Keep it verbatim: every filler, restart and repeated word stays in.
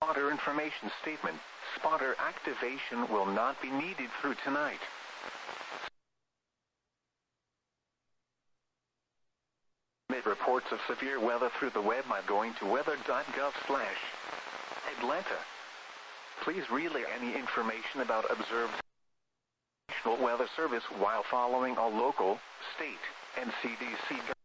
Spotter information statement. Spotter activation will not be needed through tonight. Submit reports of severe weather through the web by going to weather dot gov slash Atlanta. Please relay any information about observed National Weather Service while following all local, state, and C D C